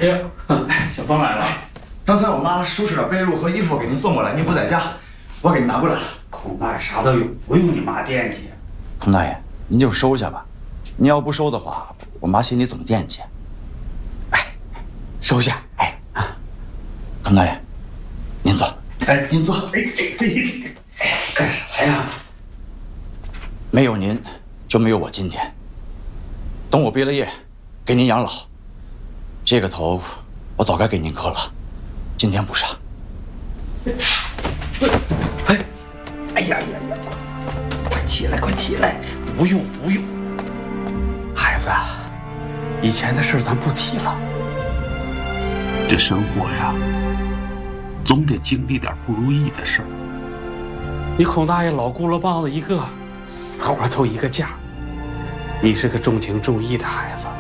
哎呀，小芳来了。 刚才我妈收拾点被褥和衣服给您送过来，您不在家，我给您拿过来了。 孔大爷啥都有，不用你妈惦记。 孔大爷，您就收下吧。您要不收的话，我妈心里总惦记。 哎，收下。哎， 孔大爷，您坐。 哎， 您坐。 哎，干啥呀？ 没有您，就没有我今天。等我毕了业，给您养老，这个头我早该给您磕了，今天不上。 哎呀，快起来，快起来！不用，孩子，以前的事咱不提了。 这生活呀，总得经历点不如意的事儿。 你孔大爷老姑了棒子一个，死活都一个价。你是个重情重义的孩子，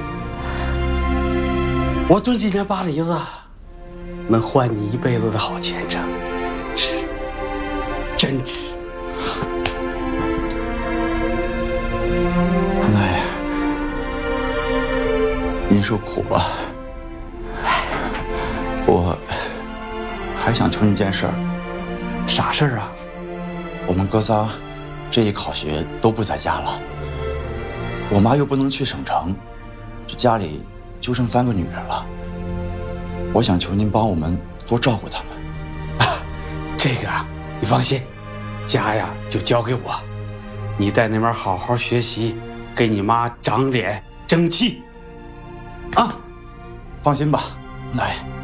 我蹲几年巴黎子，能换你一辈子的好前程，值，真值。 孔大爷，您受苦了。我还想求你件事儿。 啥事儿啊？ 我们哥仨这一考学都不在家了，我妈又不能去省城，这家里就剩3个女人了。我想求您帮我们多照顾她们。 啊，这个啊，你放心，家呀就交给我，你在那边好好学习，给你妈长脸争气。啊， 放心吧，大爷。